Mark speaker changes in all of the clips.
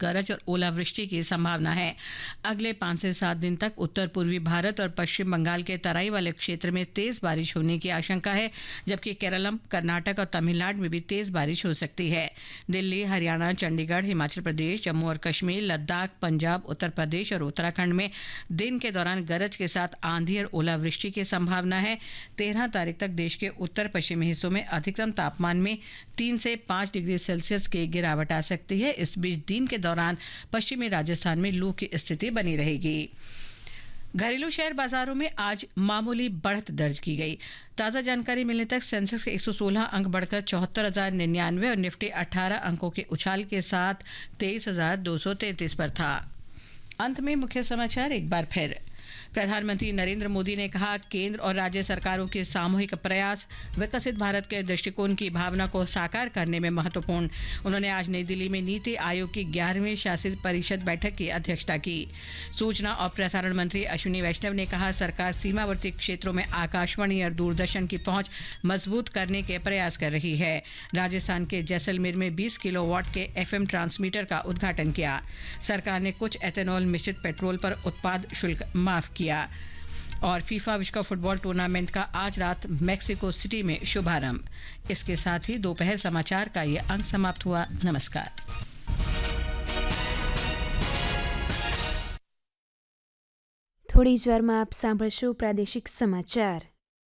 Speaker 1: गरज और ओलावृष्टि की संभावना है। अगले 5 से 7 दिन तक उत्तर पूर्वी भारत और पश्चिम बंगाल के तराई वाले क्षेत्र में तेज बारिश होने की आशंका है, जबकि केरलम, कर्नाटक और तमिलनाडु में भी तेज बारिश हो सकती है। दिल्ली, हरियाणा, चंडीगढ़, हिमाचल प्रदेश, जम्मू और कश्मीर, लद्दाख, पंजाब, उत्तर प्रदेश और उत्तराखंड में दिन के दौरान गरज के साथ आंधी और ओलावृष्टि की संभावना है। 13 तारीख तक देश के उत्तर पश्चिमी हिस्सों में अधिकतम तापमान में 3 से 5 डिग्री सेल्सियस की गिरावट आ सकती है। इस बीच दिन के दौरान पश्चिमी राजस्थान में लू की स्थिति बनी रहेगी। घरेलू शेयर बाजारों में आज मामूली बढ़त दर्ज की गई। ताज़ा जानकारी मिलने तक सेंसेक्स के 116 अंक बढ़कर 74,099 और निफ्टी 18 अंकों के उछाल के साथ 23,233 पर था। अंत में मुख्य समाचार एक बार फिर। प्रधानमंत्री नरेंद्र मोदी ने कहा, केंद्र और राज्य सरकारों के सामूहिक प्रयास विकसित भारत के दृष्टिकोण की भावना को साकार करने में महत्वपूर्ण। उन्होंने आज नई दिल्ली में नीति आयोग की 11वीं शासित परिषद बैठक की अध्यक्षता की। सूचना और प्रसारण मंत्री अश्विनी वैष्णव ने कहा, सरकार सीमावर्ती क्षेत्रों में आकाशवाणी और दूरदर्शन की पहुंच मजबूत करने के प्रयास कर रही है। राजस्थान के जैसलमेर में 20 किलोवाट के FM ट्रांसमीटर का उद्घाटन किया। सरकार ने कुछ एथेनॉल मिश्रित पेट्रोल पर उत्पाद शुल्क माफ किया। और फीफा विश्व कप फुटबॉल टूर्नामेंट का आज रात मेक्सिको सिटी में शुभारंभ। इसके साथ ही दोपहर समाचार का ये अंक समाप्त हुआ। नमस्कार।
Speaker 2: થોડી જ વારમાં આપ સાંભળશો પ્રાદેશિક સમાચાર।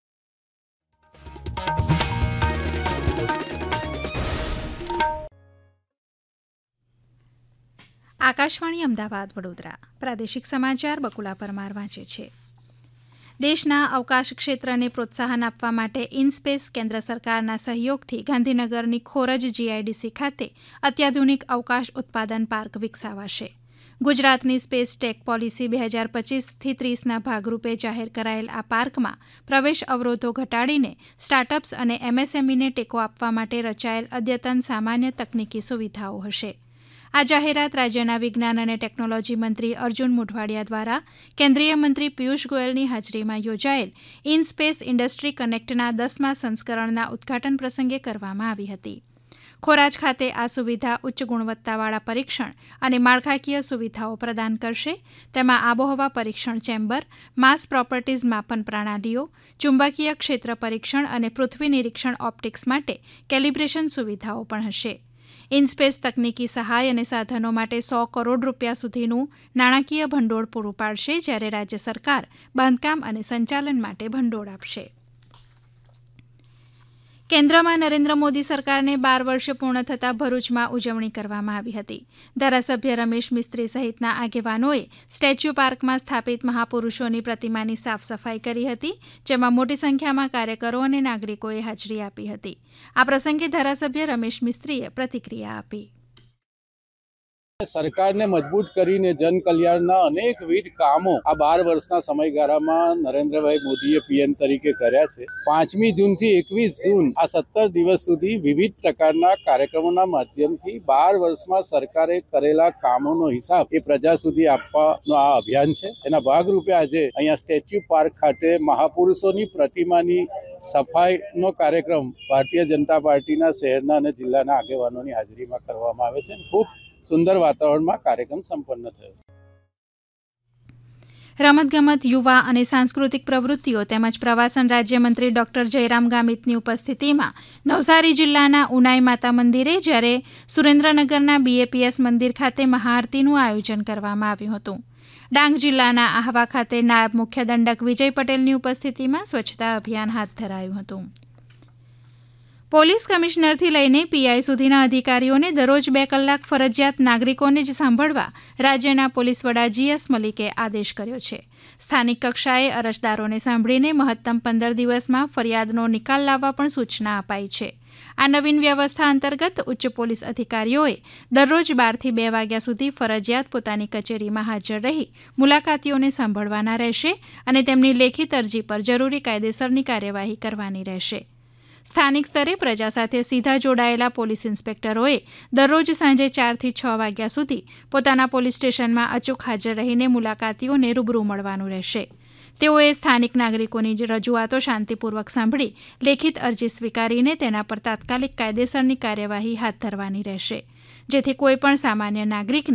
Speaker 3: આકાશવાણી અમદાવાદ વડોદરા પ્રાદેશિક સમાચાર બકુલા પરમાર વાંચે છે। દેશના અવકાશ ક્ષેત્રને પ્રોત્સાહન આપવા માટે ઇનસ્પેસ કેન્દ્ર સરકારના સહયોગથી ગાંધીનગરની ખોરજ GIDC ખાતે અત્યાધુનિક અવકાશ ઉત્પાદન પાર્ક વિકસાવાશે। ગુજરાતની સ્પેસ ટેક પોલિસી 2025થી 30ના ભાગરૂપે જાહેર કરાયેલ આ પાર્કમાં પ્રવેશ અવરોધો ઘટાડીને સ્ટાર્ટઅપ્સ અને MSMEને ટેકો આપવા માટે રચાયેલ અદ્યતન સામાન્ય તકનીકી સુવિધાઓ હશે। આ જાહેરાત રાજ્યના વિજ્ઞાન અને ટેકનોલોજી મંત્રી અર્જુન મોઢવાડિયા દ્વારા કેન્દ્રીય મંત્રી પિયુષ ગોયલની હાજરીમાં યોજાયેલ ઇનસ્પેસ ઇન્ડસ્ટ્રી કનેક્ટના 10મા સંસ્કરણના ઉદ્ઘાટન પ્રસંગે કરવામાં આવી હતી। ખોરાજ ખાતે આ સુવિધા ઉચ્ચ ગુણવત્તાવાળા પરીક્ષણ અને માળખાકીય સુવિધાઓ પ્રદાન કરશે। તેમાં આબોહવા પરીક્ષણ ચેમ્બર, માસ પ્રોપર્ટીઝ માપન પ્રણાલીઓ, ચુંબકીય ક્ષેત્ર પરીક્ષણ અને પૃથ્વી નિરીક્ષણ ઓપ્ટિક્સ માટે કેલિબ્રેશન સુવિધાઓ પણ હશે। ઇનસ્પેસ તકનીકી સહાય અને સાધનો માટે 100 કરોડ રૂપિયા સુધીનું નાણાકીય ભંડોળ પૂરું પાડશે, જ્યારે રાજ્ય સરકાર બાંધકામ અને સંચાલન માટે ભંડોળ આપશે। કેન્દ્રમાં નરેન્દ્ર મોદી સરકારને 12 વર્ષ પૂર્ણ થતાં ભરૂચમાં ઉજવણી કરવામાં આવી હતી। ધારાસભ્ય રમેશ મિસ્ત્રી સહિતના આગેવાનોએ સ્ટેચ્યુ પાર્કમાં સ્થાપિત મહાપુરુષોની પ્રતિમાની સાફ સફાઈ કરી હતી, જેમાં મોટી સંખ્યામાં કાર્યકરો અને નાગરિકોએ હાજરી આપી હતી। આ પ્રસંગે ધારાસભ્ય રમેશ મિસ્ત્રીએ પ્રતિક્રિયા આપી।
Speaker 4: સરકારને મજબૂત કરીને જન કલ્યાણના અનેકવિધ કામો આ 12 વર્ષના સમયગાળામાં નરેન્દ્રભાઈ મોદીએ PM તરીકે કર્યા છે। 5મી જૂનથી 21 જૂન આ 17 દિવસ સુધી વિવિધ પ્રકારના કાર્યક્રમોના માધ્યમથી 12 વર્ષમાં સરકારે કરેલા કામોનો હિસાબ એ પ્રજા સુધી આપવાનો આ અભિયાન છે। એના ભાગરૂપે આજે અહીંયા સ્ટેચ્યુ પાર્ક ખાતે મહાપુરુષોની પ્રતિમાની સફાઈનો કાર્યક્રમ ભારતીય જનતા પાર્ટીના શહેરના અને જિલ્લાના આગેવાનોની હાજરીમાં કરવામાં આવે છે। ખૂબ સુંદર વાતાવરણમાં કાર્યક્રમ સંપન્ન થયો છે।
Speaker 3: રમતગમત, યુવા અને સાંસ્કૃતિક પ્રવૃત્તિઓ તેમજ પ્રવાસન રાજ્યમંત્રી ડોક્ટર જયરામ ગામિતની ઉપસ્થિતિમાં નવસારી જિલ્લાના ઉનાઈ માતા મંદિરે, જ્યારે સુરેન્દ્રનગરના BAPS મંદિર ખાતે મહાઆરતીનું આયોજન કરવામાં આવ્યું હતું। ડાંગ જિલ્લાના આહવા ખાતે નાયબ મુખ્ય દંડક વિજય પટેલની ઉપસ્થિતિમાં સ્વચ્છતા અભિયાન હાથ ધરાયું હતું। પોલીસ કમિશનરથી લઈને PI સુધીના અધિકારીઓને દરરોજ 2 કલાક ફરજિયાત નાગરિકોને જ સાંભળવા રાજ્યના પોલીસ વડા GS મલિકે આદેશ કર્યો છે। સ્થાનિક કક્ષાએ અરજદારોને સાંભળીને મહત્તમ 15 દિવસમાં ફરિયાદનો નિકાલ લાવવા પણ સૂચના અપાઈ છે। આ નવીન વ્યવસ્થા અંતર્ગત ઉચ્ચ પોલીસ અધિકારીઓએ દરરોજ 12 થી 2 વાગ્યા સુધી ફરજિયાત પોતાની કચેરીમાં હાજર રહી મુલાકાતીઓને સાંભળવાના રહેશે અને તેમની લેખિત અરજી પર જરૂરી કાયદેસરની કાર્યવાહી કરવાની રહેશે। સ્થાનિક સ્તરે પ્રજા સાથે સીધા જોડાયેલા પોલીસ ઇન્સ્પેક્ટરોએ દરરોજ સાંજે 4 થી 6 વાગ્યા સુધી પોતાના પોલીસ સ્ટેશનમાં અચૂક હાજર રહીને મુલાકાતીઓને રૂબરૂ મળવાનું રહેશે। તેઓએ સ્થાનિક નાગરિકોની રજૂઆતો શાંતિપૂર્વક સાંભળી લેખિત અરજી સ્વીકારીને તેના પર તાત્કાલિક કાયદેસરની કાર્યવાહી હાથ ધરવાની રહેશે, જેથી કોઈપણ સામાન્ય નાગરિકને